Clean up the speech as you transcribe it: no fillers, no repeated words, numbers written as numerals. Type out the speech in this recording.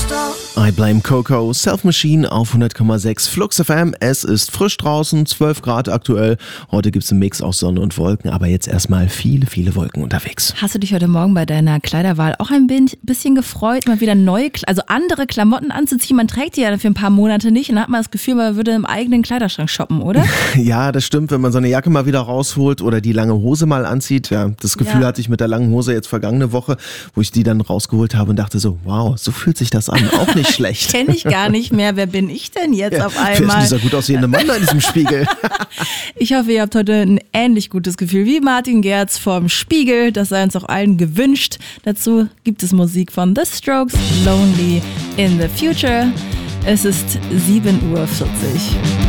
I Blame Coco, Self Machine auf 100,6 Flux FM. Es ist frisch draußen, 12 Grad aktuell. Heute gibt es einen Mix aus Sonne und Wolken, aber jetzt erstmal viele, viele Wolken unterwegs. Hast du dich heute Morgen bei deiner Kleiderwahl auch ein bisschen gefreut, mal wieder also andere Klamotten anzuziehen? Man trägt die ja für ein paar Monate nicht und dann hat man das Gefühl, man würde im eigenen Kleiderschrank shoppen, oder? Ja, das stimmt, wenn man so eine Jacke mal wieder rausholt oder die lange Hose mal anzieht. Ja, das Gefühl hatte ich mit der langen Hose jetzt vergangene Woche, wo ich die dann rausgeholt habe und dachte so, wow, so fühlt sich das an, auch nicht schlecht. Kenne ich gar nicht mehr. Wer bin ich denn jetzt auf einmal? Wer ist dieser gut aussehende Mann da in diesem Spiegel? Ich hoffe, ihr habt heute ein ähnlich gutes Gefühl wie Martin Gerz vom Spiegel. Das sei uns auch allen gewünscht. Dazu gibt es Musik von The Strokes, Lonely in the Future. Es ist 7:40 Uhr.